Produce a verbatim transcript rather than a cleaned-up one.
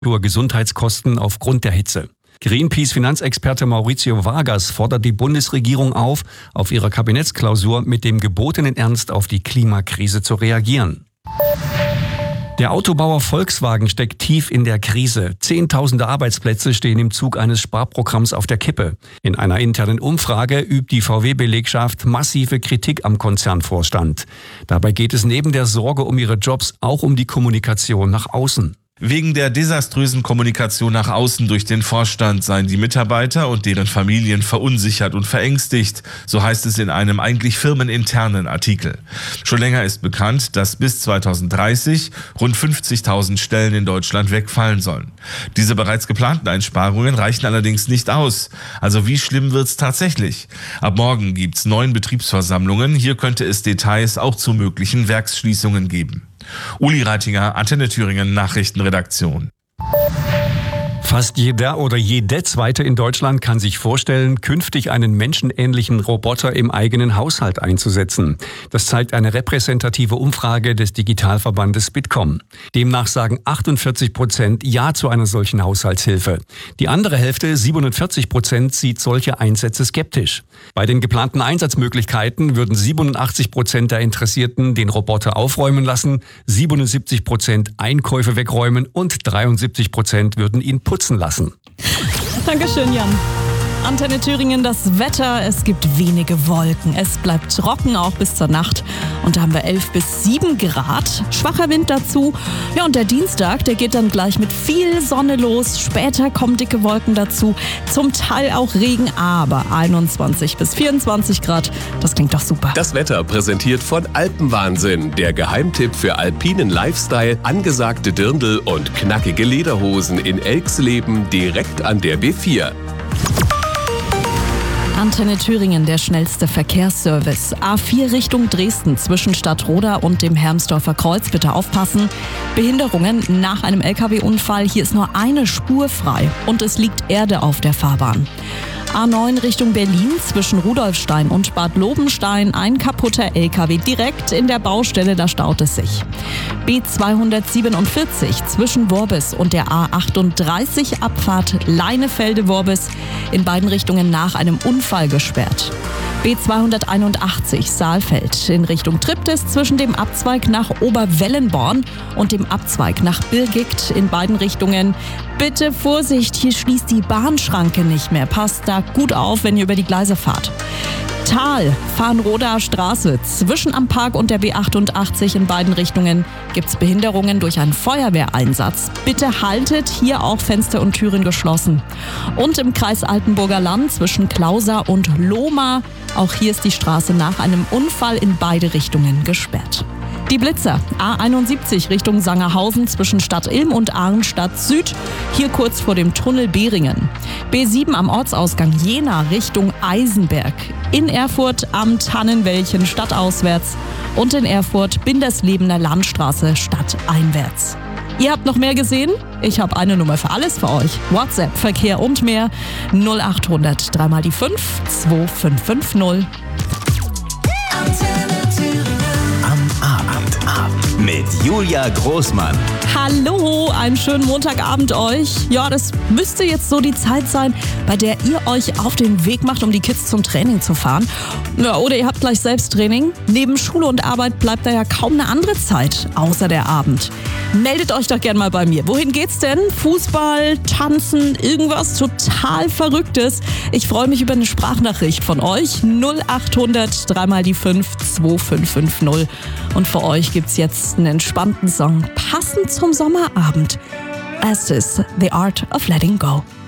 hohe Gesundheitskosten aufgrund der Hitze. Greenpeace-Finanzexperte Mauricio Vargas fordert die Bundesregierung auf, auf ihrer Kabinettsklausur mit dem gebotenen Ernst auf die Klimakrise zu reagieren. Der Autobauer Volkswagen steckt tief in der Krise. Zehntausende Arbeitsplätze stehen im Zug eines Sparprogramms auf der Kippe. In einer internen Umfrage übt die V W-Belegschaft massive Kritik am Konzernvorstand. Dabei geht es neben der Sorge um ihre Jobs auch um die Kommunikation nach außen. Wegen der desaströsen Kommunikation nach außen durch den Vorstand seien die Mitarbeiter und deren Familien verunsichert und verängstigt, so heißt es in einem eigentlich firmeninternen Artikel. Schon länger ist bekannt, dass bis zweitausenddreißig rund fünfzigtausend Stellen in Deutschland wegfallen sollen. Diese bereits geplanten Einsparungen reichen allerdings nicht aus. Also wie schlimm wird's tatsächlich? Ab morgen gibt's neun Betriebsversammlungen. Hier könnte es Details auch zu möglichen Werksschließungen geben. Uli Reitinger, Antenne Thüringen, Nachrichtenredaktion. Fast jeder oder jede Zweite in Deutschland kann sich vorstellen, künftig einen menschenähnlichen Roboter im eigenen Haushalt einzusetzen. Das zeigt eine repräsentative Umfrage des Digitalverbandes Bitkom. Demnach sagen achtundvierzig Prozent Ja zu einer solchen Haushaltshilfe. Die andere Hälfte, siebenundvierzig Prozent, sieht solche Einsätze skeptisch. Bei den geplanten Einsatzmöglichkeiten würden siebenundachtzig Prozent der Interessierten den Roboter aufräumen lassen, siebenundsiebzig Prozent Einkäufe wegräumen und dreiundsiebzig Prozent würden ihn putzen lassen. Dankeschön, Jan. Antenne Thüringen, das Wetter, es gibt wenige Wolken. Es bleibt trocken, auch bis zur Nacht. Und da haben wir elf bis sieben Grad. Schwacher Wind dazu. Ja, und der Dienstag, der geht dann gleich mit viel Sonne los. Später kommen dicke Wolken dazu. Zum Teil auch Regen, aber einundzwanzig bis vierundzwanzig Grad. Das klingt doch super. Das Wetter präsentiert von Alpenwahnsinn. Der Geheimtipp für alpinen Lifestyle, angesagte Dirndl und knackige Lederhosen in Elxleben direkt an der B vier. Antenne Thüringen, der schnellste Verkehrsservice. A vier Richtung Dresden zwischen Stadtroda und dem Hermsdorfer Kreuz. Bitte aufpassen. Behinderungen nach einem L K W-Unfall. Hier ist nur eine Spur frei und es liegt Erde auf der Fahrbahn. A neun Richtung Berlin zwischen Rudolfstein und Bad Lobenstein. Ein kaputter L K W direkt in der Baustelle, da staut es sich. B zweihundertsiebenundvierzig zwischen Worbis und der A achtunddreißig Abfahrt Leinefelde-Worbis in beiden Richtungen nach einem Unfall gesperrt. B zweihunderteinundachtzig Saalfeld in Richtung Triptis zwischen dem Abzweig nach Oberwellenborn und dem Abzweig nach Birgigt in beiden Richtungen. Bitte Vorsicht, hier schließt die Bahnschranke nicht mehr. Passt da gut auf, wenn ihr über die Gleise fahrt. Tal, Farnroder Straße, zwischen am Park und der B achtundachtzig in beiden Richtungen gibt's Behinderungen durch einen Feuerwehreinsatz. Bitte haltet hier auch Fenster und Türen geschlossen. Und im Kreis Altenburger Land zwischen Klausa und Lohmar, auch hier ist die Straße nach einem Unfall in beide Richtungen gesperrt. Die Blitzer, A einundsiebzig Richtung Sangerhausen zwischen Stadt Ilm und Arnstadt Süd, hier kurz vor dem Tunnel Behringen. B sieben am Ortsausgang Jena Richtung Eisenberg. In Erfurt am Tannenwäldchen stadtauswärts und in Erfurt Binderslebener Landstraße stadteinwärts. Ihr habt noch mehr gesehen? Ich habe eine Nummer für alles für euch. WhatsApp, Verkehr und mehr null achthundert drei mal die fünf zwei fünf fünf null. Mit Julia Großmann. Hallo, einen schönen Montagabend euch. Ja, das müsste jetzt so die Zeit sein, bei der ihr euch auf den Weg macht, um die Kids zum Training zu fahren. Ja, oder ihr habt gleich selbst Training. Neben Schule und Arbeit bleibt da ja kaum eine andere Zeit, außer der Abend. Meldet euch doch gern mal bei mir. Wohin geht's denn? Fußball, Tanzen, irgendwas total Verrücktes? Ich freue mich über eine Sprachnachricht von euch. null achthundert drei mal die fünf zwei fünf fünf null. Und für euch gibt's jetzt einen entspannten Song, passend zum Sommerabend. Es ist The Art of Letting Go.